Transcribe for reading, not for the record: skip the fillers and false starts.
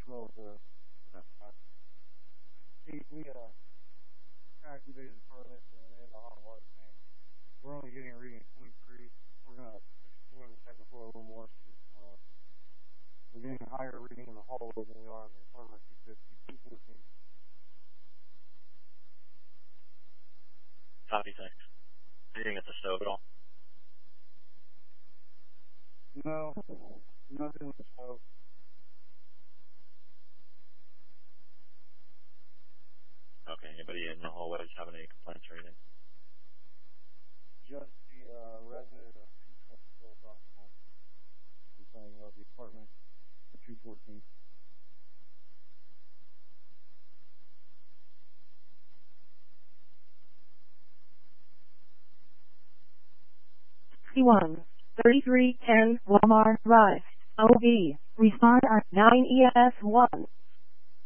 well as we activated the permit and the hot water tank. We're only getting a reading of 23. We're going to explore the technical a little more. We're getting a higher reading in the hallway than we are in the apartment 250, 214. Copy, thanks. Anything at the stove at all? No, nothing in the stove. Okay, anybody in the hallways have any complaints or anything? Just the resident of 220 Hilltop complaining about the apartment at 214. C1 3310 Walmart Drive. OB. Respond at 9 ES1.